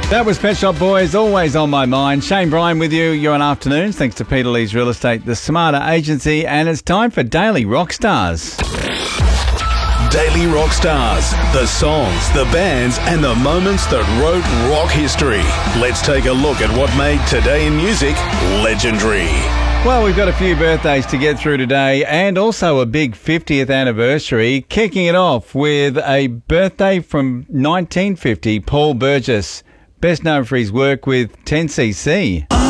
That was Pet Shop Boys, always on my mind. Shane Bryan with you. You're on Afternoons, thanks to Peter Lee's Real Estate, the Smarter Agency, and it's time for Daily Rock Stars. Daily Rock Stars, the songs, the bands, and the moments that wrote rock history. Let's take a look at what made Today in Music legendary. Well, we've got a few birthdays to get through today and also a big 50th anniversary. Kicking it off with a birthday from 1950, Paul Burgess, best known for his work with 10cc.